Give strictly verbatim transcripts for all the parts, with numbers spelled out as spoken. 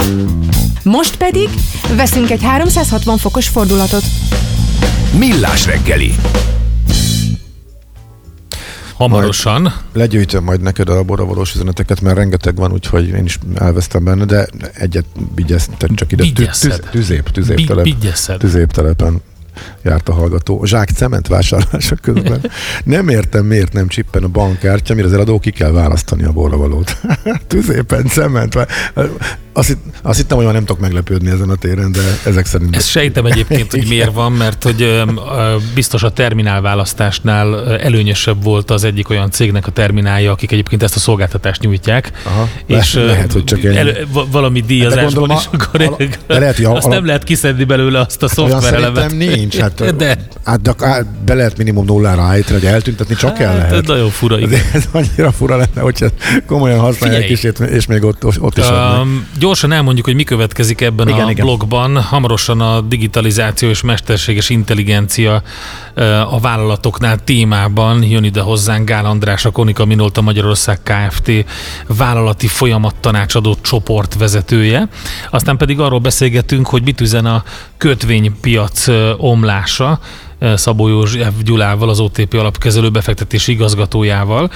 Most pedig veszünk egy háromszázhatvan fokos fordulatot. Millás reggeli. Hamarosan. Majd legyűjtöm majd neked a borravalós üzeneteket, mert rengeteg van, úgyhogy én is elvesztem benne, de egyet vigyeztek csak ide. Vigyeszed. Tüzép, tüzéptelep. Vigyeszed. Tüzéptelepen járt a hallgató. Zsák cement vásárlása közben. Nem értem, miért nem csippen a bankkártya, mire az eladó ki kell választani a borravalót. Tüzépen cement. Azt, hitt, azt hittem, hogy már nem tudok meglepődni ezen a téren, de ezek szerint... Ezt sejtem egyébként, hogy miért van, mert hogy biztos a terminálválasztásnál előnyösebb volt az egyik olyan cégnek a terminálja, akik egyébként ezt a szolgáltatást nyújtják. Aha, és le, lehet, hogy csak elő, valami díjazásban is, akkor a, a, lehet, hogy azt a, nem lehet kiszedni belőle azt a szoftverelemet. Szerintem nincs. Hát, de. Hát, de, be lehet minimum nullára állítani, hogy eltüntetni csak hát, el lehet. Nagyon fura, igen. Ez annyira fura lenne, hogyha komolyan használják is, és még ott, ott is adnak. Um, gyorsan elmondjuk, hogy mi következik ebben igen, a igen. blogban. Hamarosan a digitalizáció és mesterséges intelligencia a vállalatoknál témában jön ide hozzánk Gál András, a Konica Minolta Magyarország Kft. Vállalati folyamattanácsadó csoport vezetője. Aztán pedig arról beszélgetünk, hogy mit üzen a kötvénypiac omlása Szabó József Gyulával, az o té pé alapkezelő befektetési igazgatójával,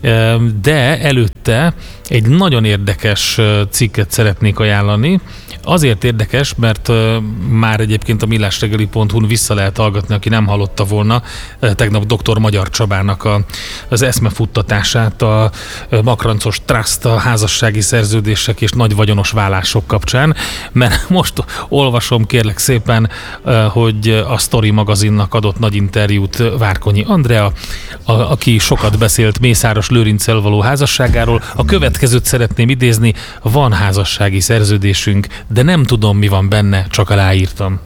de előtte egy nagyon érdekes cikket szeretnék ajánlani. Azért érdekes, mert már egyébként a millásreggeli pont hu-n vissza lehet hallgatni, aki nem hallotta volna, tegnap doktor Magyar Csabának a, az eszmefuttatását a Makrancos Trust, a házassági szerződések és nagy vagyonos vállások kapcsán, mert most olvasom kérlek szépen, hogy a Story magazinnak adott nagy interjút Várkonyi Andrea, a, aki sokat beszélt Mészáros Lőrinccel való házasságáról. A következőt szeretném idézni: van házassági szerződésünk, de nem tudom, mi van benne, csak aláírtam.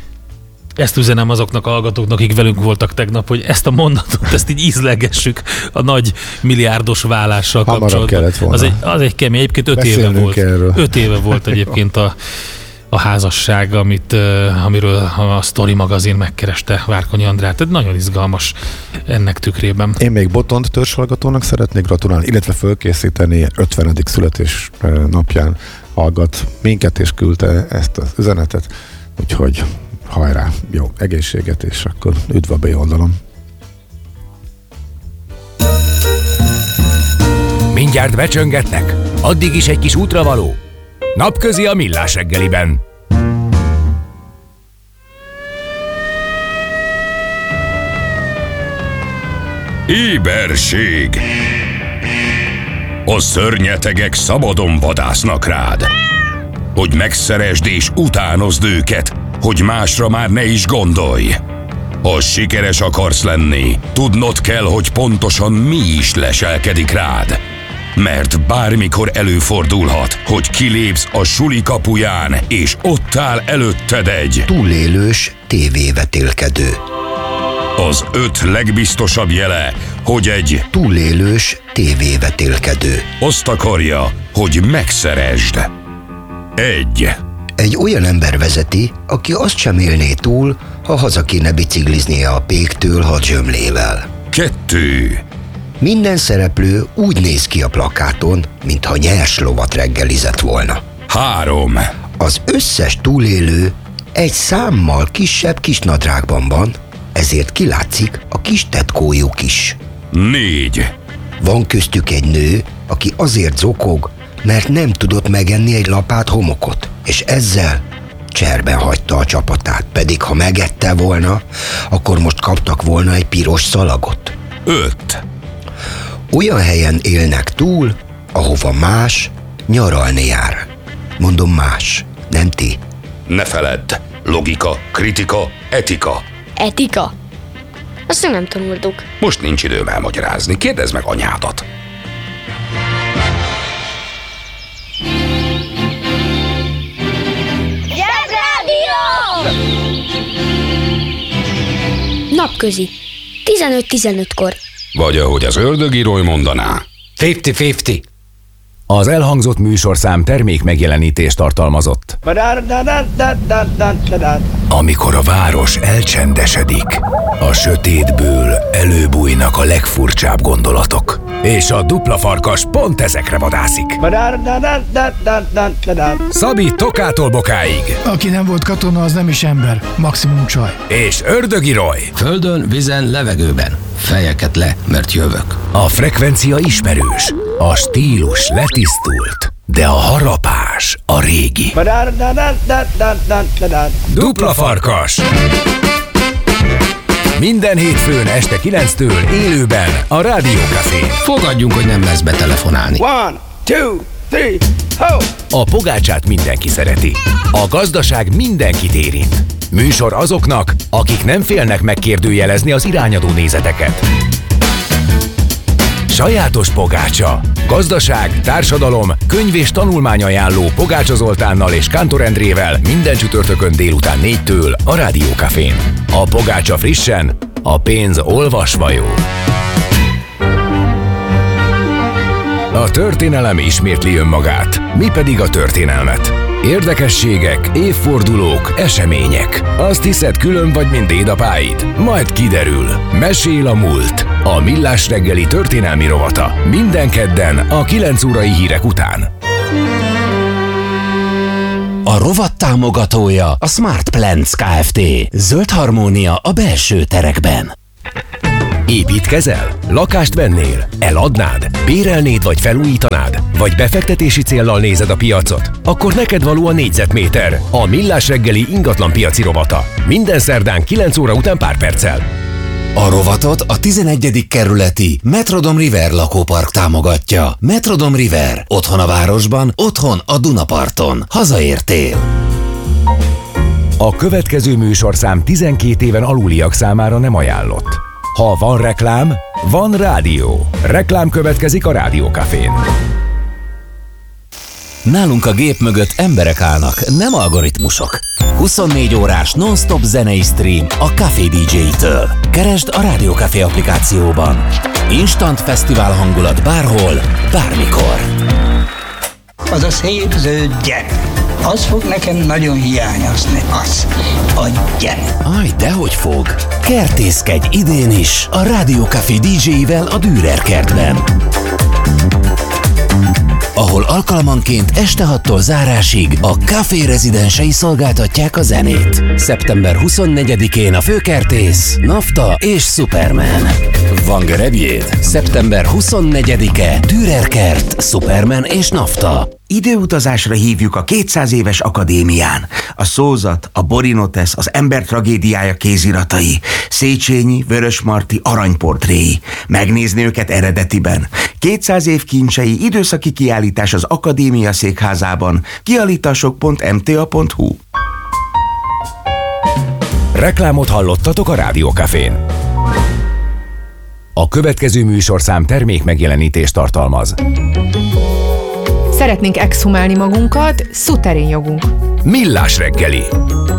Ezt üzenem azoknak a hallgatóknak, akik velünk voltak tegnap, hogy ezt a mondatot, ezt így ízlegessük a nagy milliárdos vállással kapcsolatban. Az egy, az egy kemény, egyébként öt éve volt. Erről. Öt éve volt egyébként a, a házasság, amit, uh, amiről a Story magazin megkereste Várkonyi Andrát. Tehát nagyon izgalmas ennek tükrében. Én még Botont törzshallgatónak szeretnék gratulálni, illetve fölkészíteni ötvenedik születés napján hallgat minket, és küldte ezt az üzenetet, úgyhogy hajrá, jó egészséget, és akkor üdv a B oldalon. Mindjárt becsöngetnek, addig is egy kis útravaló. Napközi a Millás reggeliben. Éberség! A szörnyetegek szabadon vadásznak rád. Hogy megszeresd és utánozd őket, hogy másra már ne is gondolj. Ha sikeres akarsz lenni, tudnod kell, hogy pontosan mi is leselkedik rád. Mert bármikor előfordulhat, hogy kilépsz a suli kapuján, és ott áll előtted egy túlélős tévévetélkedő. Az öt legbiztosabb jele, hogy egy túlélős tévévetélkedő azt akarja, hogy megszeresd. Egy. Egy olyan ember vezeti, aki azt sem élné túl, ha haza kéne bicikliznie a péktől hadzsömlével. Kettő. Minden szereplő úgy néz ki a plakáton, mintha nyers lovat reggelizett volna. Három. Az összes túlélő egy számmal kisebb kisnadrágban van, ezért kilátszik a kis tetkójuk is. Négy. Van köztük egy nő, aki azért zokog, mert nem tudott megenni egy lapát homokot, és ezzel cserben hagyta a csapatát, pedig ha megette volna, akkor most kaptak volna egy piros szalagot. Öt. Olyan helyen élnek túl, ahova más nyaralni jár. Mondom más, nem ti. Ne feledd, logika, kritika, etika. Etika? Azt még nem tanultuk. Most nincs időm elmagyarázni, kérdezd meg anyádat. Napközi. tizenöt tizenötkor. Vagy ahogy az ördögírói mondaná. ötven-ötven. Az elhangzott műsorszám termék megjelenítést tartalmazott. Amikor a város elcsendesedik, a sötétből előbújnak a legfurcsább gondolatok. És a dupla farkas pont ezekre vadászik. Szabi Tokától Bokáig. Aki nem volt katona, az nem is ember, maximum csaj. És Ördögi Roy. Földön, vízen, levegőben. Fejeket le, mert jövök. A frekvencia ismerős, a stílus letisztult, de a harapás a régi. Dupla farkas. Minden hétfőn este kilenctől élőben a Rádió Cafén. Fogadjunk, hogy nem lesz betelefonálni. One, two, three, ho! A pogácsát mindenki szereti. A gazdaság mindenkit érint. Műsor azoknak, akik nem félnek megkérdőjelezni az irányadó nézeteket. Sajátos pogácsa. Gazdaság, társadalom, könyv és tanulmányajánló Pogácsa Zoltánnal és Kántor Endrével minden csütörtökön délután négytől a Rádió Cafén. A pogácsa frissen, a pénz olvasva jó. A történelem ismétli önmagát, mi pedig a történelmet. Érdekességek, évfordulók, események. Azt hiszed, külön vagy, mint dédapáid? Majd kiderül. Mesél a múlt. A Millás reggeli történelmi rovata. Minden kedden a kilenc órai hírek után. A rovat támogatója a Smart Plants Kft. Zöld harmónia a belső terekben. Építkezel? Lakást vennél? Eladnád? Bérelnéd vagy felújítanád? Vagy befektetési céllal nézed a piacot? Akkor neked való a négyzetméter, a Millás reggeli ingatlan piaci rovata. Minden szerdán kilenc óra után pár perccel. A rovatot a tizenegyedik kerületi Metrodom River lakópark támogatja. Metrodom River. Otthon a városban, otthon a Dunaparton. Hazaértél. A következő műsorszám tizenkét éven aluliak számára nem ajánlott. Ha van reklám, van rádió. Reklám következik a Rádió Cafén. Nálunk a gép mögött emberek állnak, nem algoritmusok. huszonnégy órás non-stop zenei stream a Café dé dzsé-től. Keresd a Rádió Café applikációban. Instant fesztivál hangulat bárhol, bármikor. Az a szép zöld gyerek. Az fog nekem nagyon hiányozni, az a gyerek. Aj, dehogy fog. Kertészkedj idén is a Rádió Café dé dzsé-vel a Dürer kertben, ahol alkalmanként este hattól zárásig a Café rezidensei szolgáltatják a zenét. szeptember huszonnegyedikén a főkertész, Nafta és Superman. Van gerebjéd? szeptember huszonnegyedike, Dürer kert, Superman és Nafta. Időutazásra hívjuk a kétszáz éves akadémián. A szózat, a Borinotesz, az ember tragédiája kéziratai, Széchenyi, Vörösmarty aranyportréi. Megnézni őket eredetiben. kétszáz év kincsei időszaki kiállítás az Akadémia székházában. kiállítások pont m t a pont h u. Reklámot hallottatok a Rádió Cafén. A következő műsorszám termék megjelenítést tartalmaz. Szeretnénk exhumálni magunkat, szuterén jogunk. Millás reggeli.